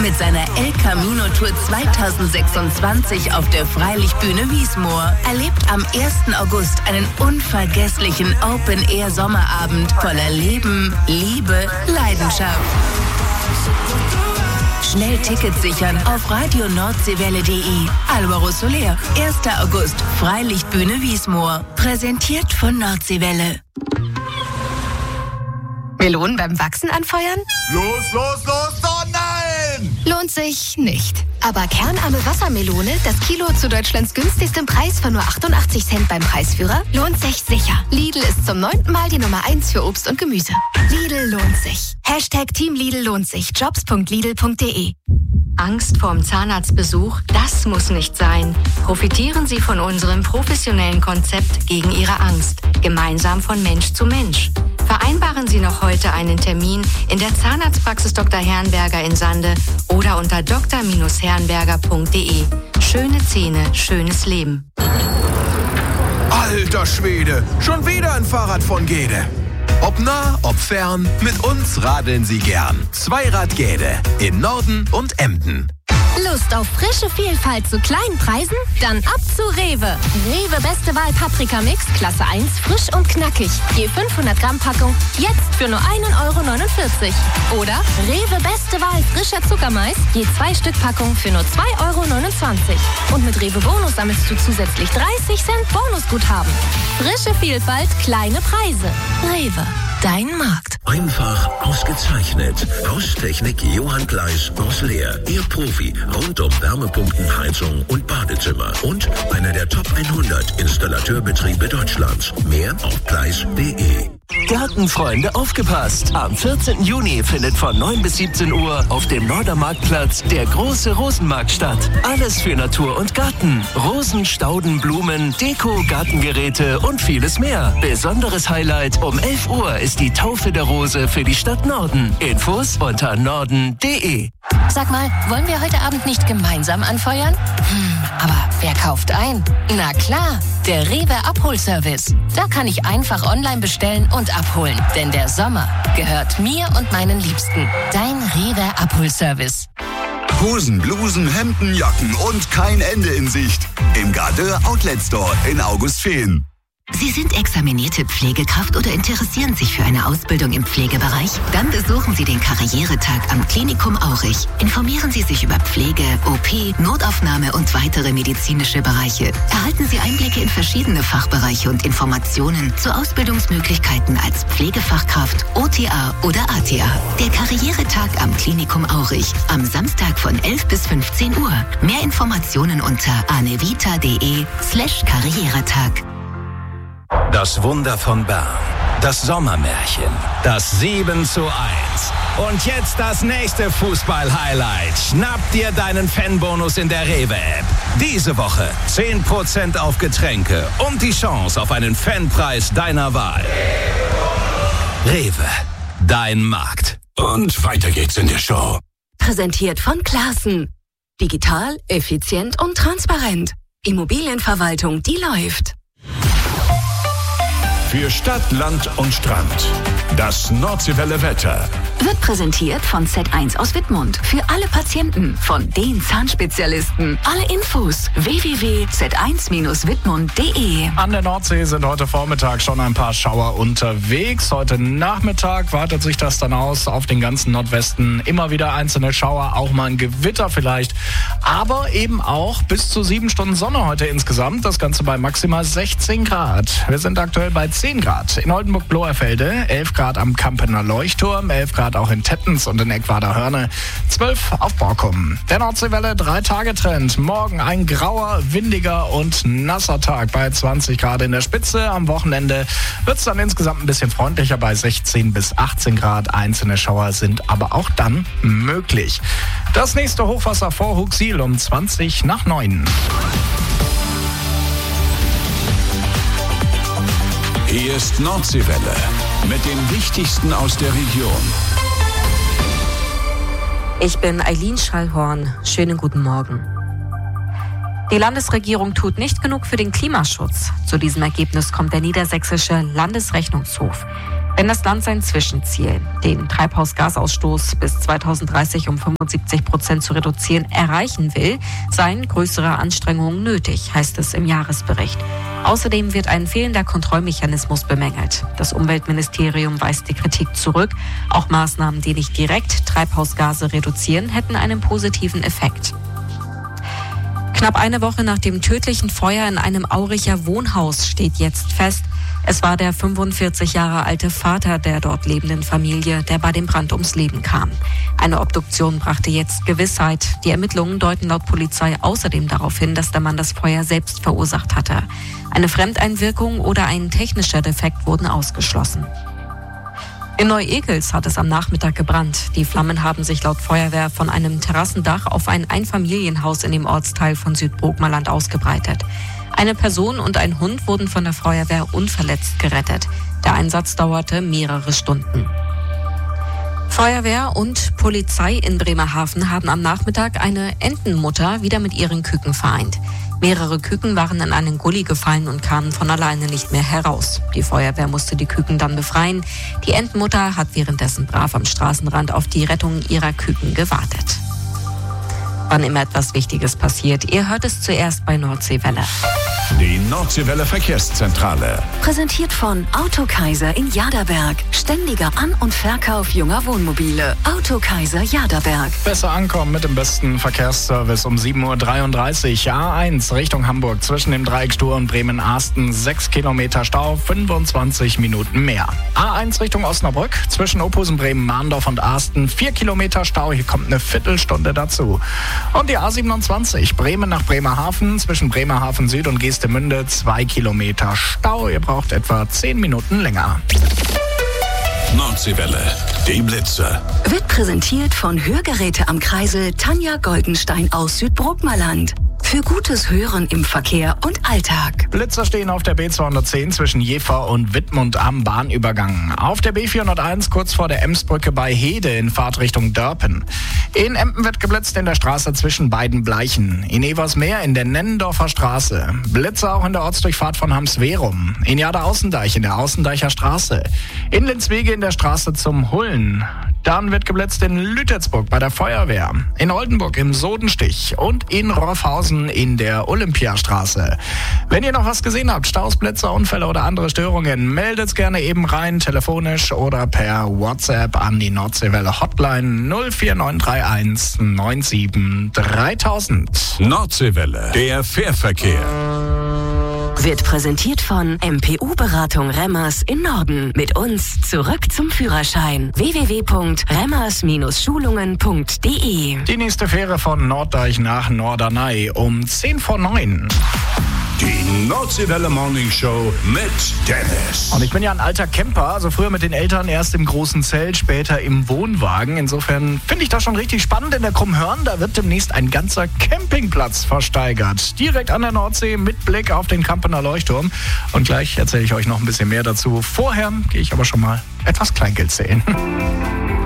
mit seiner El Camino Tour 2026 auf der Freilichtbühne Wiesmoor. Erlebt am 1. August einen unvergesslichen Open-Air-Sommerabend voller Leben, Liebe, Leidenschaft. Schnell Tickets sichern auf radionordseewelle.de. Alvaro Soler, 1. August, Freilichtbühne Wiesmoor. Präsentiert von Nordseewelle. Melonen beim Wachsen anfeuern? Los, oh nein! Lohnt sich nicht. Aber kernarme Wassermelone, das Kilo zu Deutschlands günstigstem Preis von nur 88 Cent beim Preisführer, lohnt sich sicher. Lidl ist zum 9. Mal die Nummer 1 für Obst und Gemüse. Lidl lohnt sich. #Team Lidl lohnt sich. Jobs.lidl.de. Angst vorm Zahnarztbesuch? Das muss nicht sein. Profitieren Sie von unserem professionellen Konzept gegen Ihre Angst. Gemeinsam von Mensch zu Mensch. Vereinbaren Sie noch heute einen Termin in der Zahnarztpraxis Dr. Herrenberger in Sande oder unter dr-herrenberger.de. Schöne Zähne, schönes Leben. Alter Schwede, schon wieder ein Fahrrad von Gede. Ob nah, ob fern, mit uns radeln Sie gern. Zweirad Gede in Norden und Emden. Lust auf frische Vielfalt zu kleinen Preisen? Dann ab zu Rewe. Rewe Beste Wahl Paprika Mix, Klasse 1, frisch und knackig. Je 500 Gramm Packung, jetzt für nur 1,49 €. Oder Rewe Beste Wahl frischer Zuckermais, je 2 Stück Packung für nur 2,29 €. Und mit Rewe Bonus sammelst du zusätzlich 30 Cent Bonusguthaben. Frische Vielfalt, kleine Preise. Rewe, dein Markt. Einfach ausgezeichnet. Haustechnik Johann Gleis aus Leer. Ihr Profi rund um Wärmepumpen, Heizung und Badezimmer. Und einer der Top 100 Installateurbetriebe Deutschlands. Mehr auf gleis.de. Gartenfreunde, aufgepasst! Am 14. Juni findet von 9 bis 17 Uhr auf dem Nordermarktplatz der große Rosenmarkt statt. Alles für Natur und Garten. Rosen, Stauden, Blumen, Deko, Gartengeräte und vieles mehr. Besonderes Highlight: um 11 Uhr ist die Taufe der Rose für die Stadt Norden. Infos unter norden.de. Sag mal, wollen wir heute Abend nicht gemeinsam anfeuern? Aber wer kauft ein? Na klar, der Rewe Abholservice. Da kann ich einfach online bestellen und abholen. Denn der Sommer gehört mir und meinen Liebsten. Dein Rewe Abholservice. Hosen, Blusen, Hemden, Jacken und kein Ende in Sicht. Im Gardeur Outlet Store in Augustfehn. Sie sind examinierte Pflegekraft oder interessieren sich für eine Ausbildung im Pflegebereich? Dann besuchen Sie den Karrieretag am Klinikum Aurich. Informieren Sie sich über Pflege, OP, Notaufnahme und weitere medizinische Bereiche. Erhalten Sie Einblicke in verschiedene Fachbereiche und Informationen zu Ausbildungsmöglichkeiten als Pflegefachkraft, OTA oder ATA. Der Karrieretag am Klinikum Aurich. Am Samstag von 11 bis 15 Uhr. Mehr Informationen unter anevita.de/Karrieretag. Das Wunder von Bern, das Sommermärchen, das 7:1. Und jetzt das nächste Fußball-Highlight. Schnapp dir deinen Fanbonus in der Rewe-App. Diese Woche 10% auf Getränke und die Chance auf einen Fanpreis deiner Wahl. Rewe, dein Markt. Und weiter geht's in der Show. Präsentiert von Classen. Digital, effizient und transparent. Immobilienverwaltung, die läuft. Für Stadt, Land und Strand. Das Nordseewelle Wetter. Wird präsentiert von Z1 aus Wittmund. Für alle Patienten von den Zahnspezialisten. Alle Infos www.z1-wittmund.de. An der Nordsee sind heute Vormittag schon ein paar Schauer unterwegs. Heute Nachmittag weitet sich das dann aus auf den ganzen Nordwesten. Immer wieder einzelne Schauer, auch mal ein Gewitter vielleicht. Aber eben auch bis zu 7 Stunden Sonne heute insgesamt. Das Ganze bei maximal 16 Grad. Wir sind aktuell bei 10 Grad. In Oldenburg-Bloerfelde, 11 Grad am Kampener Leuchtturm, 11 Grad auch in Tettens und in Eckwarder Hörne, 12 auf Borkum. Der Nordseewelle 3-Tage-Trend. Morgen ein grauer, windiger und nasser Tag bei 20 Grad in der Spitze. Am Wochenende wird es dann insgesamt ein bisschen freundlicher bei 16 bis 18 Grad. Einzelne Schauer sind aber auch dann möglich. Das nächste Hochwasser vor Huxil um 8:20. Hier ist Nordseewelle mit dem Wichtigsten aus der Region. Ich bin Eileen Schallhorn. Schönen guten Morgen. Die Landesregierung tut nicht genug für den Klimaschutz. Zu diesem Ergebnis kommt der Niedersächsische Landesrechnungshof. Wenn das Land sein Zwischenziel, den Treibhausgasausstoß bis 2030 um 75% zu reduzieren, erreichen will, seien größere Anstrengungen nötig, heißt es im Jahresbericht. Außerdem wird ein fehlender Kontrollmechanismus bemängelt. Das Umweltministerium weist die Kritik zurück. Auch Maßnahmen, die nicht direkt Treibhausgase reduzieren, hätten einen positiven Effekt. Knapp eine Woche nach dem tödlichen Feuer in einem Auricher Wohnhaus steht jetzt fest, es war der 45 Jahre alte Vater der dort lebenden Familie, der bei dem Brand ums Leben kam. Eine Obduktion brachte jetzt Gewissheit. Die Ermittlungen deuten laut Polizei außerdem darauf hin, dass der Mann das Feuer selbst verursacht hatte. Eine Fremdeinwirkung oder ein technischer Defekt wurden ausgeschlossen. In Neu-Ekels hat es am Nachmittag gebrannt. Die Flammen haben sich laut Feuerwehr von einem Terrassendach auf ein Einfamilienhaus in dem Ortsteil von Südbrookmerland ausgebreitet. Eine Person und ein Hund wurden von der Feuerwehr unverletzt gerettet. Der Einsatz dauerte mehrere Stunden. Feuerwehr und Polizei in Bremerhaven haben am Nachmittag eine Entenmutter wieder mit ihren Küken vereint. Mehrere Küken waren in einen Gully gefallen und kamen von alleine nicht mehr heraus. Die Feuerwehr musste die Küken dann befreien. Die Entenmutter hat währenddessen brav am Straßenrand auf die Rettung ihrer Küken gewartet. Wann immer etwas Wichtiges passiert, ihr hört es zuerst bei Nordseewelle. Die Nordseewelle Verkehrszentrale. Präsentiert von Autokaiser in Jaderberg. Ständiger An- und Verkauf junger Wohnmobile. Autokaiser Jaderberg. Besser ankommen mit dem besten Verkehrsservice um 7.33 Uhr. A1 Richtung Hamburg zwischen dem Dreieck Stur und Bremen-Arsten. 6 Kilometer Stau, 25 Minuten mehr. A1 Richtung Osnabrück zwischen Ophusen, Bremen, Mahndorf und Arsten. 4 Kilometer Stau, hier kommt eine Viertelstunde dazu. Und die A27 Bremen nach Bremerhaven zwischen Bremerhaven Süd und Geestemünde 2 Kilometer Stau. Ihr braucht etwa 10 Minuten länger. Nordseewelle, die Blitze. Wird präsentiert von Hörgeräte am Kreisel Tanja Goldenstein aus Südbrookmerland. Für gutes Hören im Verkehr und Alltag. Blitzer stehen auf der B210 zwischen Jever und Wittmund am Bahnübergang. Auf der B401 kurz vor der Emsbrücke bei Hede in Fahrtrichtung Dörpen. In Emden wird geblitzt in der Straße zwischen beiden Bleichen. In Eversmeer in der Nennendorfer Straße. Blitzer auch in der Ortsdurchfahrt von Hamswerum. In Jader-Außendeich in der Außendeicher Straße. In Linswege in der Straße zum Hullen. Dann wird geblitzt in Lütetzburg bei der Feuerwehr, in Oldenburg im Sodenstich und in Roffhausen in der Olympiastraße. Wenn ihr noch was gesehen habt, Staus, Blitzer, Unfälle oder andere Störungen, meldet's gerne eben rein, telefonisch oder per WhatsApp an die Nordseewelle Hotline 04931 97 3000. Nordseewelle, der Fährverkehr. Wird präsentiert von MPU-Beratung Remmers in Norden. Mit uns zurück zum Führerschein. www.remmers-schulungen.de. Die nächste Fähre von Norddeich nach Norderney um 8:50. Die Nordseewelle Morning Show mit Dennis. Und ich bin ja ein alter Camper, also früher mit den Eltern erst im großen Zelt, später im Wohnwagen. Insofern finde ich das schon richtig spannend in der Krummhörn. Da wird demnächst ein ganzer Campingplatz versteigert. Direkt an der Nordsee mit Blick auf den Kampener Leuchtturm. Und gleich erzähle ich euch noch ein bisschen mehr dazu. Vorher gehe ich aber schon mal etwas Kleingeld zählen.